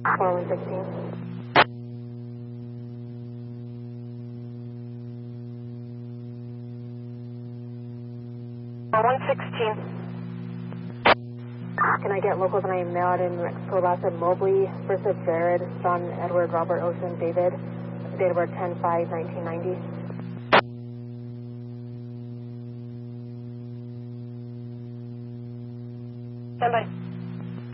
4116. 116. Can I get locals and I mail out in Mexico Lassa Mobley, first of Jared, John, Edward, Robert, Ocean, David, date of birth 10/5/1990. Stand by.